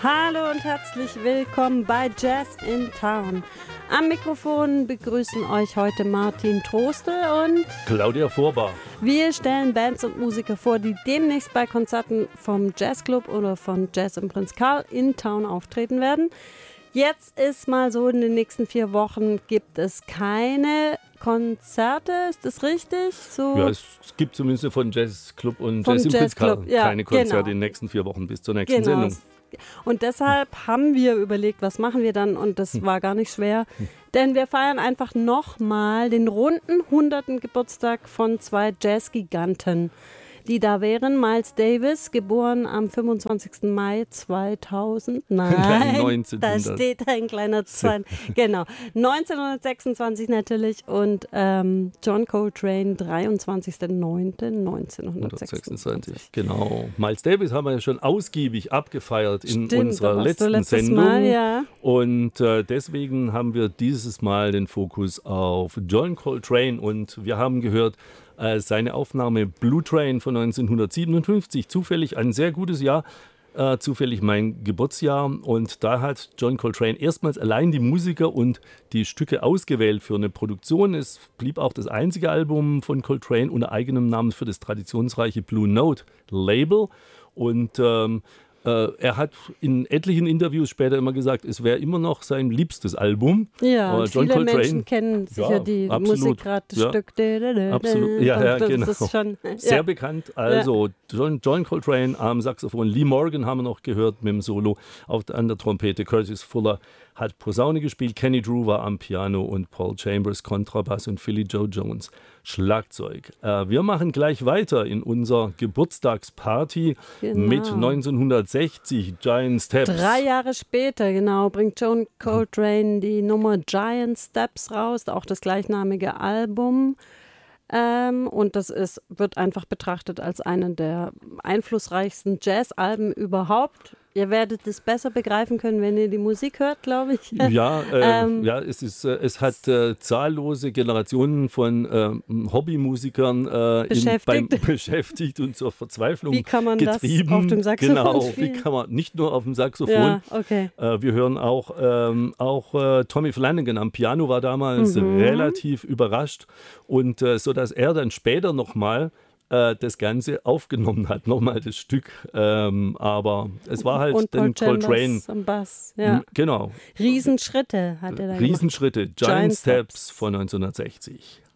Hallo und herzlich willkommen bei Jazz in Town. Am Mikrofon begrüßen euch heute Martin Troste und Claudia Vorbach. Wir stellen Bands und Musiker vor, die demnächst bei Konzerten vom Jazzclub oder von Jazz im Prinz Karl in Town auftreten werden. Jetzt ist mal so, in den nächsten 4 Wochen gibt es keine Konzerte, ist das richtig? So Ja, es gibt zumindest von Jazzclub und Jazz im Prinz Karl keine Konzerte in den nächsten 4 Wochen bis zur nächsten Sendung. Und deshalb haben wir überlegt, was machen wir dann? Und das war gar nicht schwer, denn wir feiern einfach nochmal den runden 100. Geburtstag von 2 Jazzgiganten, die da wären. Miles Davis, geboren am 25. Mai 2000. Nein, 1900. da steht ein kleiner Zahn. Genau, 1926 natürlich. Und John Coltrane, 23.09.1926. Genau. Miles Davis haben wir ja schon ausgiebig abgefeiert in Stimmt, unserer letzten Sendung. Mal, ja. Und deswegen haben wir dieses Mal den Fokus auf John Coltrane. Und wir haben gehört, seine Aufnahme Blue Train von 1957, zufällig ein sehr gutes Jahr, zufällig mein Geburtsjahr. Und da hat John Coltrane erstmals allein die Musiker und die Stücke ausgewählt für eine Produktion. Es blieb auch das einzige Album von Coltrane unter eigenem Namen für das traditionsreiche Blue Note Label. Und er hat in etlichen Interviews später immer gesagt, es wäre immer noch sein liebstes Album. Ja, John viele Coltrane, Menschen kennen sicher die Musik, gerade das Stück. Absolut, ja, genau. Das ist schon, sehr bekannt. Also John Coltrane am Saxophon, Lee Morgan haben wir noch gehört mit dem Solo, an der Trompete Curtis Fuller hat Posaune gespielt, Kenny Drew war am Piano und Paul Chambers Kontrabass und Philly Joe Jones Schlagzeug. Wir machen gleich weiter in unserer Geburtstagsparty mit 1960 Giant Steps. 3 Jahre später, genau, bringt John Coltrane die Nummer Giant Steps raus, auch das gleichnamige Album. Und das wird einfach betrachtet als eine der einflussreichsten Jazzalben überhaupt. Ihr werdet es besser begreifen können, wenn ihr die Musik hört, glaube ich. Ja, es hat zahllose Generationen von Hobbymusikern beschäftigt und zur Verzweiflung getrieben. Wie kann man das auf dem Saxophon spielen? Wie kann man nicht nur auf dem Saxophon. Ja, okay. Wir hören auch Tommy Flanagan am Piano war damals relativ überrascht und so dass er dann später nochmal das Ganze aufgenommen hat, nochmal das Stück, aber es war halt und den Coltrane. Am Bass, ja. Genau. Riesenschritte hat er da Riesenschritte, Giant Steps von 1960.